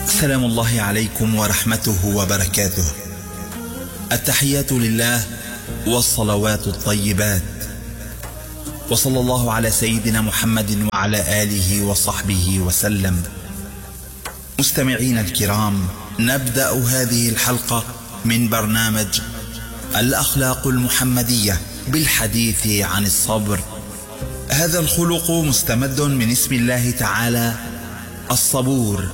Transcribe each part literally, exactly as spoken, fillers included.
سلام الله عليكم ورحمته وبركاته. التحيات لله والصلوات الطيبات، وصلى الله على سيدنا محمد وعلى آله وصحبه وسلم. مستمعين الكرام، نبدأ هذه الحلقة من برنامج الأخلاق المحمدية بالحديث عن الصبر. هذا الخلق مستمد من اسم الله تعالى الصبور،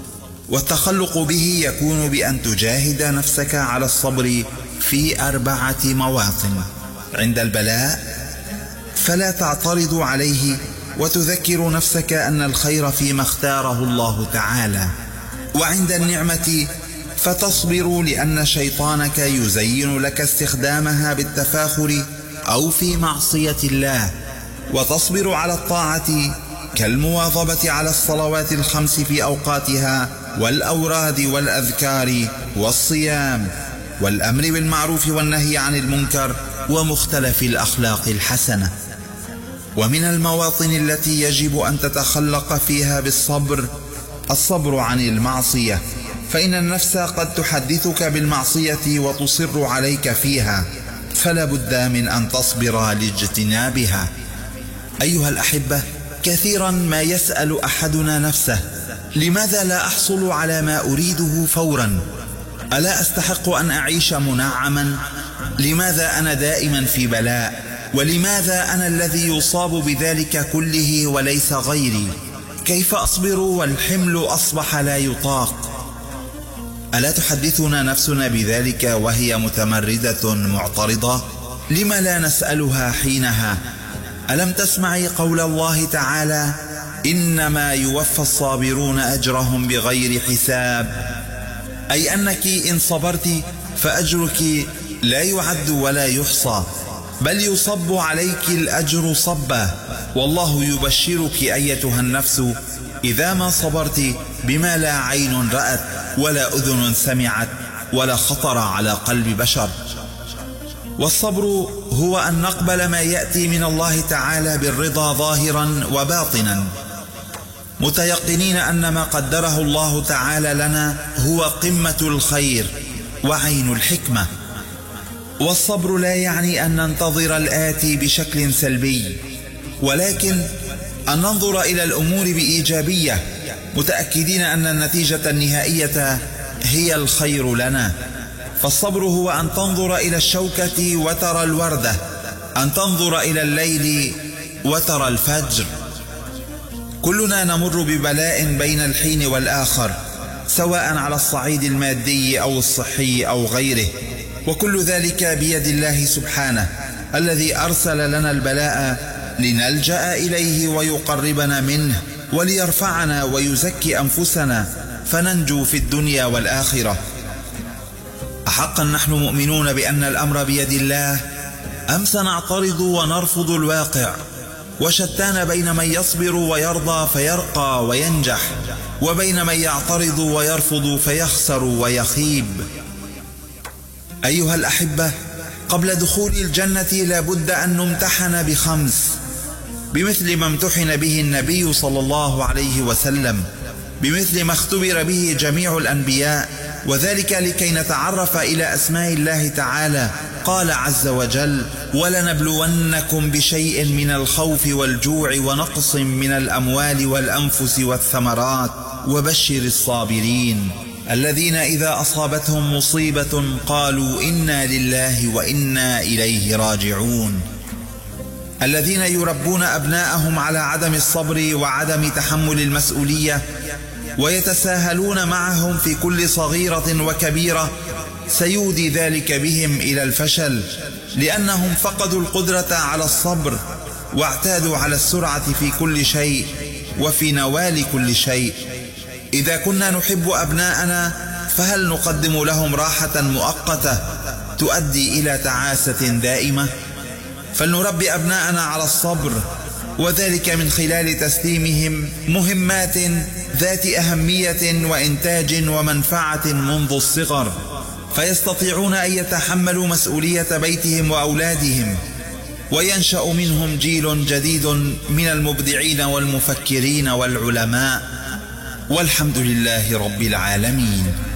والتخلق به يكون بأن تجاهد نفسك على الصبر في أربعة مواطن: عند البلاء فلا تعترض عليه وتذكر نفسك أن الخير فيما اختاره الله تعالى، وعند النعمة فتصبر لأن شيطانك يزين لك استخدامها بالتفاخر أو في معصية الله، وتصبر على الطاعة كالمواظبة على الصلوات الخمس في أوقاتها والأوراد والأذكار والصيام والأمر بالمعروف والنهي عن المنكر ومختلف الأخلاق الحسنة. ومن المواطن التي يجب أن تتخلق فيها بالصبر الصبر عن المعصية، فإن النفس قد تحدثك بالمعصية وتصر عليك فيها، فلا بد من أن تصبر لاجتنابها. أيها الأحبة، كثيرا ما يسأل أحدنا نفسه: لماذا لا أحصل على ما أريده فورا؟ ألا أستحق أن أعيش منعما؟ لماذا أنا دائما في بلاء؟ ولماذا أنا الذي يصاب بذلك كله وليس غيري؟ كيف أصبر والحمل أصبح لا يطاق؟ ألا تحدثنا نفسنا بذلك وهي متمردة معترضة؟ لما لا نسألها حينها؟ ألم تسمعي قول الله تعالى: إنما يوفى الصابرون أجرهم بغير حساب؟ أي أنك إن صبرت فأجرك لا يعد ولا يحصى، بل يصب عليك الأجر صبا. والله يبشرك أيتها النفس إذا ما صبرت بما لا عين رأت ولا أذن سمعت ولا خطر على قلب بشر. والصبر هو أن نقبل ما يأتي من الله تعالى بالرضا ظاهرا وباطنا، متيقنين أن ما قدره الله تعالى لنا هو قمة الخير وعين الحكمة. والصبر لا يعني أن ننتظر الآتي بشكل سلبي، ولكن أن ننظر إلى الأمور بإيجابية، متأكدين أن النتيجة النهائية هي الخير لنا. فالصبر هو أن تنظر إلى الشوكة وترى الوردة، أن تنظر إلى الليل وترى الفجر. كلنا نمر ببلاء بين الحين والآخر، سواء على الصعيد المادي أو الصحي أو غيره، وكل ذلك بيد الله سبحانه، الذي أرسل لنا البلاء لنلجأ إليه ويقربنا منه، وليرفعنا ويزكي أنفسنا فننجو في الدنيا والآخرة. أحقا نحن مؤمنون بأن الأمر بيد الله، أم سنعترض ونرفض الواقع؟ وشتان بين من يصبر ويرضى فيرقى وينجح، وبين من يعترض ويرفض فيخسر ويخيب. أيها الأحبة، قبل دخول الجنة لابد أن نمتحن بخمس، بمثل ما امتحن به النبي صلى الله عليه وسلم، بمثل ما اختبر به جميع الأنبياء، وذلك لكي نتعرف إلى أسماء الله تعالى. قال عز وجل: ولنبلونكم بشيء من الخوف والجوع ونقص من الأموال والأنفس والثمرات وبشر الصابرين الذين إذا أصابتهم مصيبة قالوا إنا لله وإنا إليه راجعون. الذين يربون أبناءهم على عدم الصبر وعدم تحمل المسؤولية، ويتساهلون معهم في كل صغيرة وكبيرة، سيودي ذلك بهم إلى الفشل، لأنهم فقدوا القدرة على الصبر، واعتادوا على السرعة في كل شيء وفي نوال كل شيء. إذا كنا نحب أبناءنا فهل نقدم لهم راحة مؤقتة تؤدي إلى تعاسة دائمة؟ فلنربي أبناءنا على الصبر، وذلك من خلال تسليمهم مهمات ذات أهمية وإنتاج ومنفعة منذ الصغر، فيستطيعون أن يتحملوا مسؤولية بيتهم وأولادهم، وينشأ منهم جيل جديد من المبدعين والمفكرين والعلماء. والحمد لله رب العالمين.